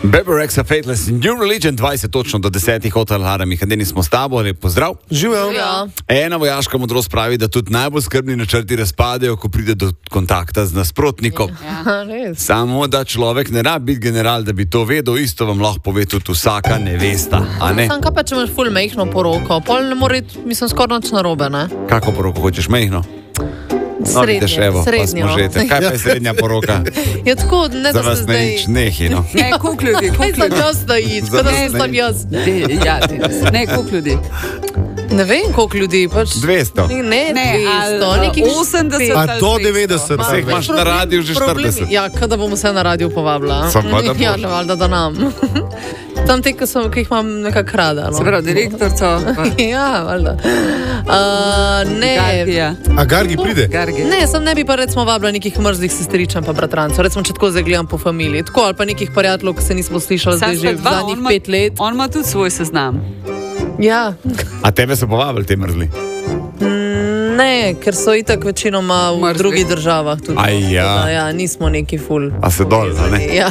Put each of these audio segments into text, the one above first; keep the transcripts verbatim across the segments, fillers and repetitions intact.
Bebe Rexha, Faithless, New Religion, dvajset točno do desetih, Hotel Harami, Hadeni smo s tabo, lep pozdrav. Živel. Ja. Ena vojaška modrost pravi, da tudi najbolj skrbni načrti razpadejo, ko pride do kontakta z nasprotnikom. Ja, res. Samo, da človek ne rabi biti general, da bi to vedel, isto vam lahko pove tudi vsaka nevesta, a ne? Sam kaj pa, če imaš ful mehno poroko, pol ne more iti, mislim, skoraj nič narobe, ne? Kako poroko hočeš, mehno? No, Srednje, vidiš, evo, pa srednjo. smo že te. Kaj pa je srednja poroka? Ja, tako, ne Za da vas se ne zdaj... nič nehi, no. Ne, koliko ljudi, Kaj koliko sem ljudi. jaz da ič, Za kada vas sem ne. jaz? Ti- Ja, ti, ne, koliko ljudi. Ne vem, koliko ljudi, pač... dvesto. Ne, Ne, dvesto, ali, nekih... osemdeset A ali to petsto. devetdeset. Vseh imaš na radiju že Problemi- štirideset. Ja, kada bom vse na radiju povabila. Samo pa, da boš. Ja, ne valjda, da nam. Tam te, ki, sem, ki jih imam nekako rada. No. Se pravi, direktorco. Ja, valjda. Uh, ne, Gargija. A Gargi pride? Gargi. ne, sem ne bi pa recimo vabila nekih mrzlih sestričan pa bratrancev, recimo če tako zdaj gledam po familiji, tako ali pa nekih prijateljev, ki se nismo slišali zdaj že v zadnjih on, pet let. on ima tudi svoj seznam. Ja, A tebe so povabili te mrzli? ne, ker so itak večinoma v Mrzli. drugih državah tudi. Aj, ja. Tako da, ja, nismo neki ful. A se dol, a ne? Ja.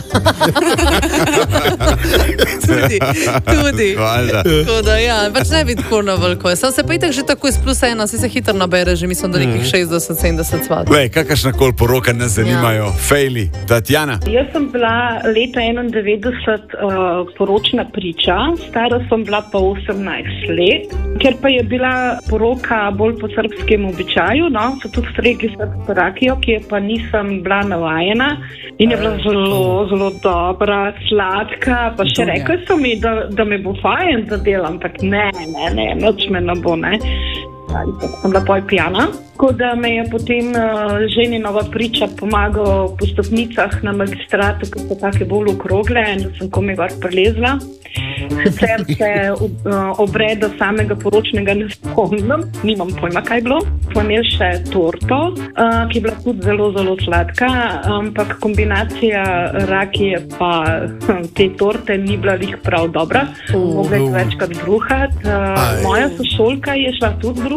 tudi, tudi. Valjda. Tako da, ja, pač ne bi tako na veliko. Sam se pa itak že tako iz plus ena, si se hitro nabere, že mislim, da nekih šestdeset sedemdeset svat. Lej, kakršna koli poroka nas zanimajo. Ja. Fejli, Tatjana. Jaz sem bila leta enaindevetdeset uh, poročna priča, stara sem bila pa osemnajst let, ker pa je bila poroka bolj po srbskem običaju, no, so tudi stregli srbsko rakijo, ki je pa nisem bila navajena in je bila zelo, zelo dobra, sladka, pa še rekli so mi, da, da me bo fajn, da delam, ampak ne, ne, ne, noč me ne bo, ne. Sem bila poj pijana, tako da me je potem uh, ženi nova priča pomagal po stopnicah na magistratu, ki so take bolj okrogle in da sem komaj gor prelezla. Sicer se uh, obreda samega poročnega ne spomnim, nimam pojma, kaj je bilo. Smo imeli še torto, uh, ki je bila tudi zelo, zelo sladka, ampak kombinacija rakije pa hm, te torte ni bila lih prav dobra. Mogla je večkrat bruhati. Uh, moja sošolka je šla tudi bruhati,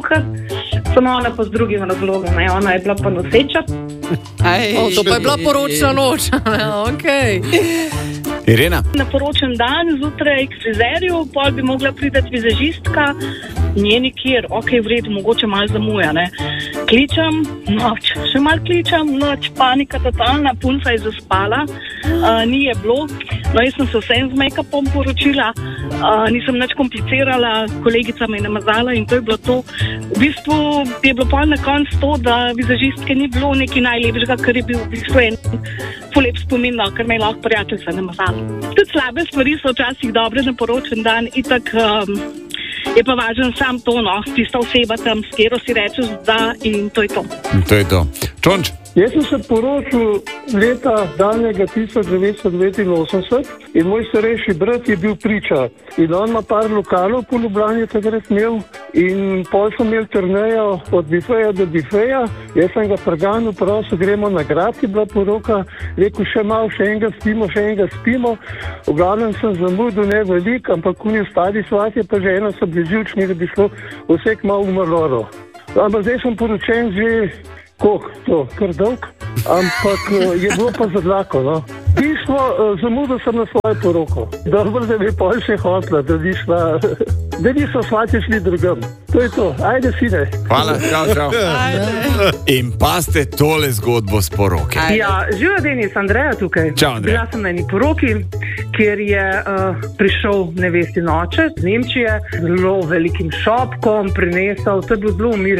samo ona pa z drugim razlogom, ne? Ona je bila pa noseča. Aj, O, to pa je bila poročna noč. Okay. Irena. Na poročen dan zjutraj k frizerju, pol bi mogla prideti vizažistka, njeni kjer, ok, v redu, mogoče malo zamuja, ne. Kličem, noč, še malo kličem, noč, panika totalna, punca je zaspala, uh, ni je bilo, no jaz sem se vsem z make-upom poročila, uh, nisem nič komplicirala, kolegica me je namazala in to je bilo to. V bistvu je bilo pol na koncu to, da vizažistke ni bilo nekaj najlepšega, ker je bil v bistvu en polep spomin, no, ker me je lahko prijateljica namazala. Tudi slabe stvari so včasih dobre na poročen dan, itak um, je pa važen sam to, no, tista oseba tam, s katero si rečeš da in to je to. In to je to. Čonč. Jaz sem se poročil leta daljnega tisoč devetsto devetinosemdeset in moj starejši brat je bil priča. In on ima par lokalov po Ljubljani takrat imel in pol smo imeli turnejo od bifeja do bifeja. Jaz sem ga preganil, prosil, gremo na grad, je bila poroka, rekel še malo, še enega spimo, še enega spimo. V glavnem sem zamudil ne veliko, ampak oni ostali svatje pa že eno so bili živčni, da bi šlo vsek malo umrloro. Ampak zdaj sem poročen že koliko to, kar dolg, ampak je bilo pa zadlako, no. Bistvo, zamudil sem na svojo poroko. Dobro, da bi pol še hotla, da bi šla, da niso svatje šli drugam. To je to, ajde sine. Hvala, čau, čau. In pa ste tole zgodbo s poroke. Ja, živa Denis, Andreja tukaj. Čau, Andreja. Bila sem na eni poroki, kjer je uh, prišel nevestin oče z Nemčije, z zelo velikim šopkom, prinesel, to je bilo zelo umirjeno.